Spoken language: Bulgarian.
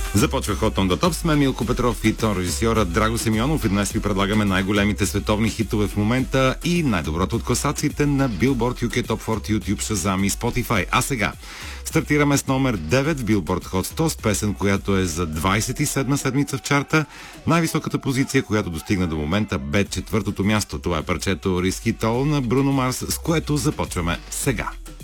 Започва Hot on the Top с мен Милко Петров и тон режисьора Драго Симеонов. И днес ви предлагаме най-големите световни хитове в момента и най-доброто от класациите на Billboard UK Top 40, YouTube, Shazam и Spotify. А сега стартираме с номер 9 в Billboard Hot 100 с песен, която е за 27-та седмица в чарта. Най-високата позиция, която достигна до момента, бе четвъртото място. Това е парчето Risky Toll на Bruno Mars, с което започваме сега.